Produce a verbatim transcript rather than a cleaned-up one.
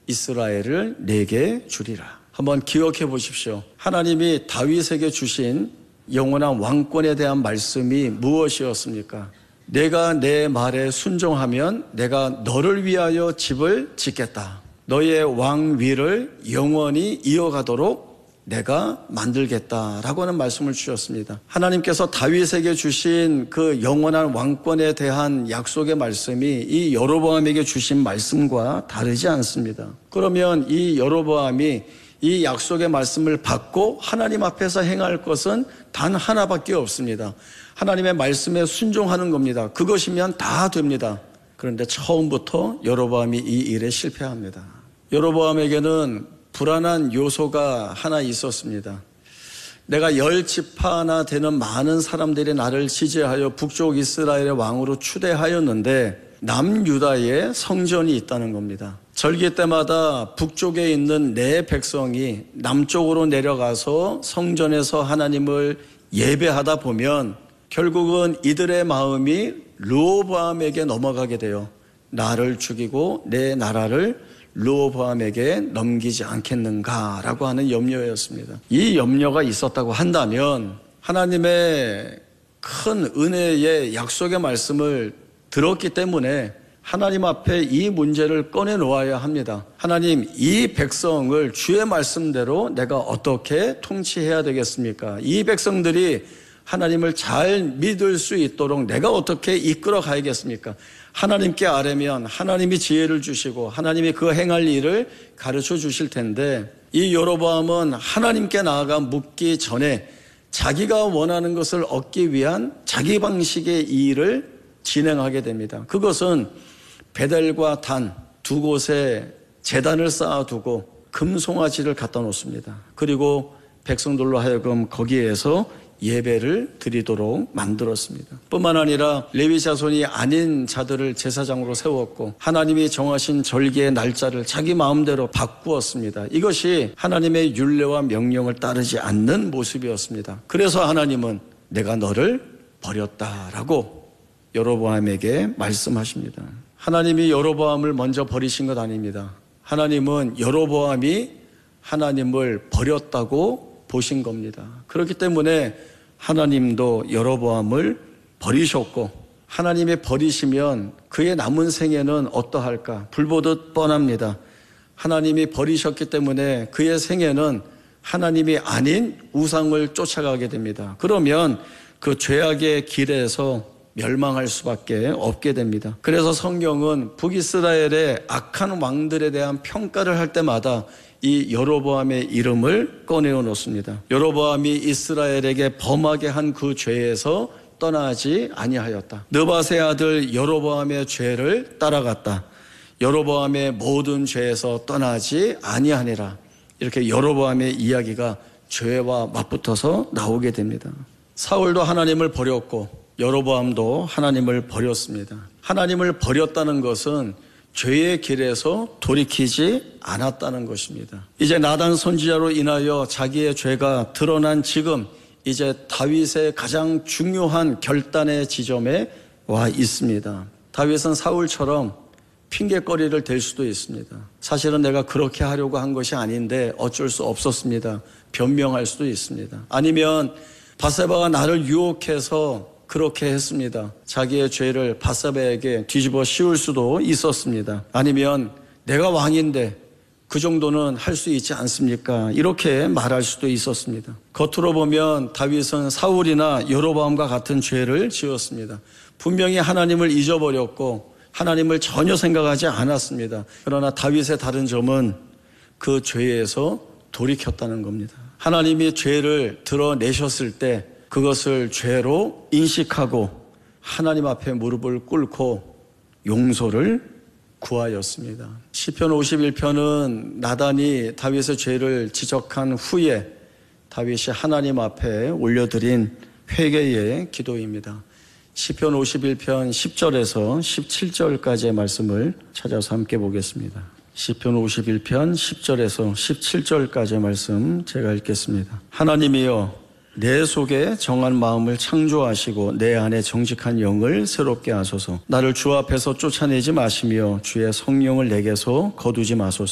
이스라엘을 내게 주리라. 한번 기억해 보십시오. 하나님이 다윗에게 주신 영원한 왕권에 대한 말씀이 무엇이었습니까? 내가 내 말에 순종하면 내가 너를 위하여 집을 짓겠다. 너의 왕위를 영원히 이어가도록 내가 만들겠다라고 하는 말씀을 주셨습니다. 하나님께서 다윗에게 주신 그 영원한 왕권에 대한 약속의 말씀이 이 여로보암에게 주신 말씀과 다르지 않습니다. 그러면 이 여로보암이 이 약속의 말씀을 받고 하나님 앞에서 행할 것은 단 하나밖에 없습니다. 하나님의 말씀에 순종하는 겁니다. 그것이면 다 됩니다. 그런데 처음부터 여로보암이 이 일에 실패합니다. 여로보암에게는 불안한 요소가 하나 있었습니다. 내가 열 지파나 되는 많은 사람들이 나를 지지하여 북쪽 이스라엘의 왕으로 추대하였는데 남유다에 성전이 있다는 겁니다. 절기 때마다 북쪽에 있는 내 백성이 남쪽으로 내려가서 성전에서 하나님을 예배하다 보면 결국은 이들의 마음이 르호보암에게 넘어가게 돼요. 나를 죽이고 내 나라를 르호보암에게 넘기지 않겠는가라고 하는 염려였습니다. 이 염려가 있었다고 한다면 하나님의 큰 은혜의 약속의 말씀을 들었기 때문에 하나님 앞에 이 문제를 꺼내놓아야 합니다. 하나님, 이 백성을 주의 말씀대로 내가 어떻게 통치해야 되겠습니까? 이 백성들이 하나님을 잘 믿을 수 있도록 내가 어떻게 이끌어 가야겠습니까? 하나님께 아뢰면 하나님이 지혜를 주시고 하나님이 그 행할 일을 가르쳐 주실 텐데 이 여로보암은 하나님께 나아가 묻기 전에 자기가 원하는 것을 얻기 위한 자기 방식의 일을 진행하게 됩니다. 그것은 베델과 단 두 곳에 제단을 쌓아두고 금송아지를 갖다 놓습니다. 그리고 백성들로 하여금 거기에서 예배를 드리도록 만들었습니다. 뿐만 아니라 레위 자손이 아닌 자들을 제사장으로 세웠고 하나님이 정하신 절기의 날짜를 자기 마음대로 바꾸었습니다. 이것이 하나님의 율례와 명령을 따르지 않는 모습이었습니다. 그래서 하나님은 내가 너를 버렸다라고 여로보암에게 말씀하십니다. 하나님이 여로보암을 먼저 버리신 것 아닙니다. 하나님은 여로보암이 하나님을 버렸다고 보신 겁니다. 그렇기 때문에 하나님도 여로보암을 버리셨고 하나님이 버리시면 그의 남은 생애는 어떠할까? 불보듯 뻔합니다. 하나님이 버리셨기 때문에 그의 생애는 하나님이 아닌 우상을 쫓아가게 됩니다. 그러면 그 죄악의 길에서 멸망할 수밖에 없게 됩니다. 그래서 성경은 북이스라엘의 악한 왕들에 대한 평가를 할 때마다 이 여로보암의 이름을 꺼내어 놓습니다. 여로보암이 이스라엘에게 범하게 한 그 죄에서 떠나지 아니하였다. 느밧의 아들 여로보암의 죄를 따라갔다. 여로보암의 모든 죄에서 떠나지 아니하니라. 이렇게 여로보암의 이야기가 죄와 맞붙어서 나오게 됩니다. 사울도 하나님을 버렸고 여로보암도 하나님을 버렸습니다. 하나님을 버렸다는 것은 죄의 길에서 돌이키지 않았다는 것입니다. 이제 나단 선지자로 인하여 자기의 죄가 드러난 지금 이제 다윗의 가장 중요한 결단의 지점에 와 있습니다. 다윗은 사울처럼 핑계거리를 댈 수도 있습니다. 사실은 내가 그렇게 하려고 한 것이 아닌데 어쩔 수 없었습니다. 변명할 수도 있습니다. 아니면 바세바가 나를 유혹해서 그렇게 했습니다. 자기의 죄를 바세바에게 뒤집어 씌울 수도 있었습니다. 아니면 내가 왕인데 그 정도는 할 수 있지 않습니까? 이렇게 말할 수도 있었습니다. 겉으로 보면 다윗은 사울이나 여로보암과 같은 죄를 지었습니다. 분명히 하나님을 잊어버렸고 하나님을 전혀 생각하지 않았습니다. 그러나 다윗의 다른 점은 그 죄에서 돌이켰다는 겁니다. 하나님이 죄를 드러내셨을 때 그것을 죄로 인식하고 하나님 앞에 무릎을 꿇고 용서를 구하였습니다. 시편 오십일 편은 나단이 다윗의 죄를 지적한 후에 다윗이 하나님 앞에 올려드린 회개의 기도입니다. 시편 오십일 편 십 절에서 십칠 절까지의 말씀을 찾아서 함께 보겠습니다. 시편 오십일 편 십 절에서 십칠 절까지의 말씀 제가 읽겠습니다. 하나님이여 내 속에 정한 마음을 창조하시고 내 안에 정직한 영을 새롭게 하소서. 나를 주 앞에서 쫓아내지 마시며 주의 성령을 내게서 거두지 마소서.